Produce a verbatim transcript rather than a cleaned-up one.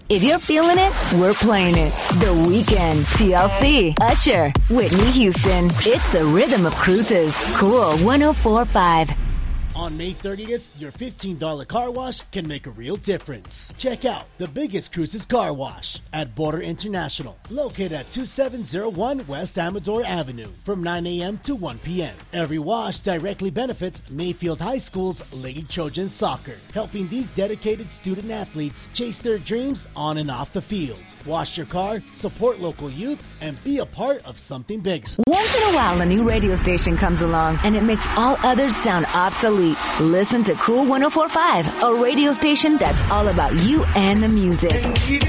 If you're feeling it, we're playing it. The Weeknd, T L C, Usher, Whitney Houston. It's the rhythm of cruises. Cool one oh four point five. On May thirtieth, your fifteen dollars car wash can make a real difference. Check out the biggest cruises car wash at Border International, located at two seven zero one West Amador Avenue from nine a.m. to one p.m. Every wash directly benefits Mayfield High School's Lady Trojans soccer, helping these dedicated student athletes chase their dreams on and off the field. Wash your car, support local youth, and be a part of something big. Once in a while, a new radio station comes along, and it makes all others sound obsolete. Listen to Cool one oh four point five, a radio station that's all about you and the music.